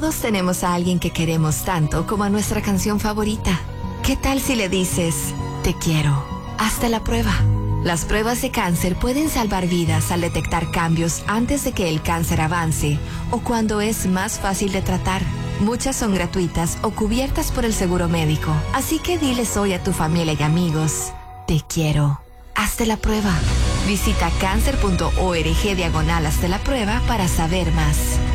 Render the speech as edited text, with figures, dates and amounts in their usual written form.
Todos tenemos a alguien que queremos tanto como a nuestra canción favorita. ¿Qué tal si le dices, te quiero? Hazte la prueba. Las pruebas de cáncer pueden salvar vidas al detectar cambios antes de que el cáncer avance o cuando es más fácil de tratar. Muchas son gratuitas o cubiertas por el seguro médico. Así que diles hoy a tu familia y amigos, te quiero. Hazte la prueba. Visita cáncer.org/hazte la prueba para saber más.